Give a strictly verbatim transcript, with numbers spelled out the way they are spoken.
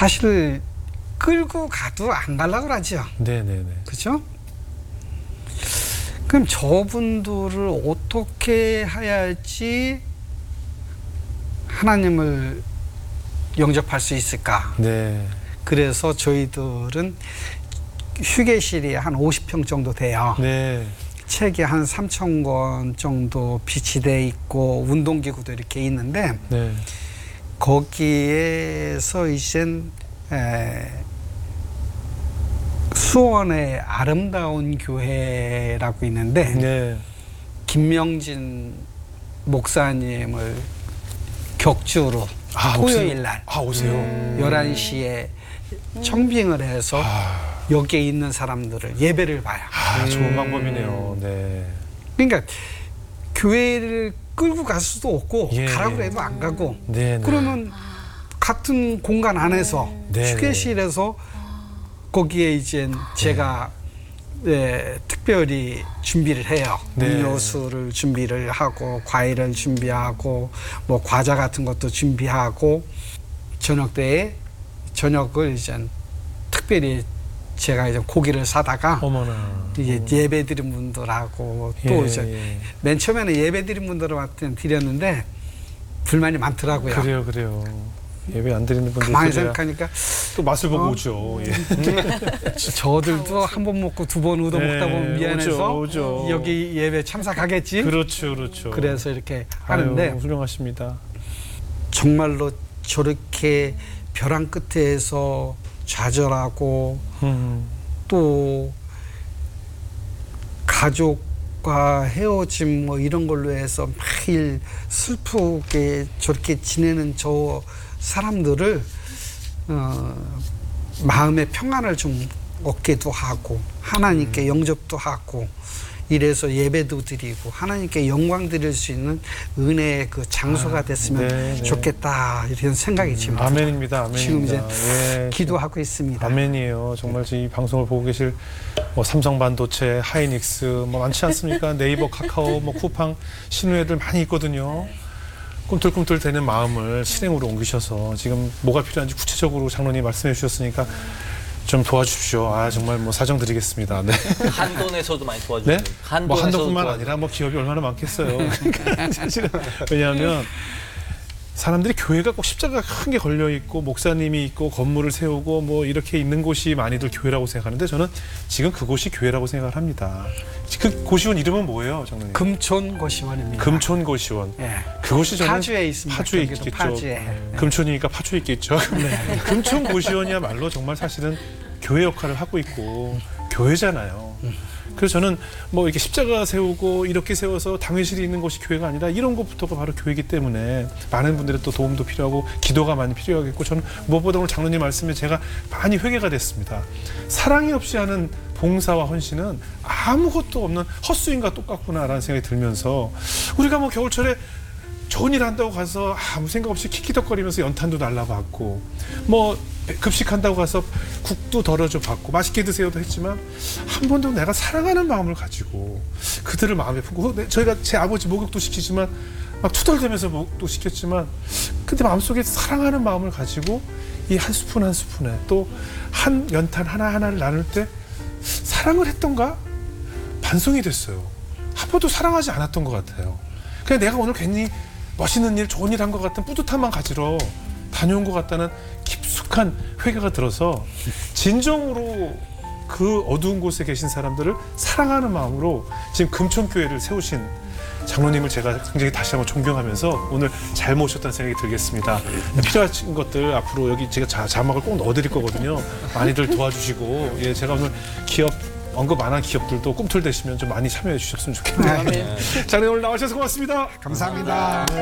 사실 끌고 가도 안 가려고 그러죠. 네네네. 그죠? 그럼 저분들을 어떻게 해야지 하나님을 영접할 수 있을까? 네. 그래서 저희들은 휴게실이 한 오십 평 정도 돼요. 네. 책이 한 삼천 권 정도 비치돼 있고 운동기구도 이렇게 있는데 네. 거기에서 이젠 에, 수원의 아름다운 교회라고 있는데 네. 김명진 목사님을 격주로 아, 토요일 날 아, 오세요. 열한 시에 청빙을 해서 아, 여기에 있는 사람들을 예배를 봐요. 아, 좋은 방법이네요. 네. 그러니까 교회를 끌고 갈 수도 없고 예, 가라고 예. 해도 안 가고 네. 네. 그러면 같은 공간 안에서 네, 휴게실에서 거기에 이제 제가 네, 특별히 준비를 해요. 네. 음료수를 준비를 하고 과일을 준비하고 뭐 과자 같은 것도 준비하고 저녁 때에 저녁을 이제 특별히 제가 이제 고기를 사다가 어머나. 이제 예배드린 분들하고 또 예, 이제 예. 맨 처음에는 예배드린 분들한테 드렸는데 불만이 많더라고요. 그래요, 그래요. 예배 안 드리는 분들 가만히 생각하니까 또 맛을 보고 어? 오죠. 예. 저들도 한 번 먹고 두 번 얻어 먹다 보면 네, 미안해서 오죠, 오죠. 여기 예배 참석하겠지. 그렇죠, 그렇죠. 그래서 이렇게 하는데 아유, 훌륭하십니다. 정말로 저렇게 벼랑 끝에서 좌절하고 음. 또 가족과 헤어짐 뭐 이런 걸로 해서 매일 슬프게 저렇게 지내는 저 사람들을 어, 마음의 평안을 좀 얻게도 하고 하나님께 영접도 하고 이래서 예배도 드리고 하나님께 영광 드릴 수 있는 은혜의 그 장소가 됐으면 네, 네. 좋겠다 이런 생각이 지금 들어요. 아멘입니다. 아멘입니다. 지금 이제 예, 기도하고 있습니다. 아멘이에요. 정말 이 방송을 보고 계실 뭐 삼성반도체, 하이닉스 뭐 많지 않습니까? 네이버, 카카오, 뭐 쿠팡 신우애들 많이 있거든요. 꿈틀꿈틀 되는 마음을 실행으로 옮기셔서 지금 뭐가 필요한지 구체적으로 장로님 말씀해 주셨으니까 좀 도와주십시오. 아 정말 뭐 사정드리겠습니다. 네. 한돈에서도 많이 도와주고 네? 한돈에서도 뭐 한도뿐만 도와주고. 아니라 뭐 기업이 얼마나 많겠어요. 그러니까 사실은 왜냐하면 사람들이 교회가 꼭 십자가 큰 게 걸려 있고 목사님이 있고 건물을 세우고 뭐 이렇게 있는 곳이 많이들 교회라고 생각하는데 저는 지금 그곳이 교회라고 생각을 합니다. 그 고시원 이름은 뭐예요, 장로님? 금촌고시원입니다. 금촌고시원. 예. 그곳이 저는 파주에 있습니다. 파주에 경기도 있겠죠. 파주에. 네. 금촌이니까 파주에 있겠죠. 네. 금촌고시원이야말로 정말 사실은 교회 역할을 하고 있고 교회잖아요. 그래서 저는 뭐 이렇게 십자가 세우고 이렇게 세워서 당회실이 있는 곳이 교회가 아니라 이런 것부터가 바로 교회이기 때문에 많은 분들의 또 도움도 필요하고 기도가 많이 필요하겠고 저는 무엇보다 오늘 장로님 말씀에 제가 많이 회개가 됐습니다. 사랑이 없이 하는 봉사와 헌신은 아무것도 없는 헛수인과 똑같구나라는 생각이 들면서 우리가 뭐 겨울철에 좋은 일 한다고 가서 아무 생각 없이 킥킥덕거리면서 연탄도 날라받고 뭐 급식한다고 가서 국도 덜어줘 받고 맛있게 드세요도 했지만 한 번도 내가 사랑하는 마음을 가지고 그들을 마음에 품고 저희가 제 아버지 목욕도 시키지만 막 투덜대면서 목욕도 시켰지만 근데 마음속에 사랑하는 마음을 가지고 이 한 스푼 한 스푼에 또 한 연탄 하나하나를 나눌 때 사랑을 했던가? 반성이 됐어요. 한 번도 사랑하지 않았던 것 같아요. 그냥 내가 오늘 괜히 멋있는 일, 좋은 일 한 것 같은 뿌듯함만 가지러 다녀온 것 같다는 깊숙한 회개가 들어서 진정으로 그 어두운 곳에 계신 사람들을 사랑하는 마음으로 지금 금촌교회를 세우신 장로님을 제가 굉장히 다시 한번 존경하면서 오늘 잘 모셨다는 생각이 들겠습니다. 필요한 것들 앞으로 여기 제가 자, 자막을 꼭 넣어드릴 거거든요. 많이들 도와주시고 예, 제가 오늘 기업 언급 안 한 기업들도 꿈틀대시면 좀 많이 참여해 주셨으면 좋겠네요. 네. 장로님 오늘 나와주셔서 고맙습니다. 감사합니다.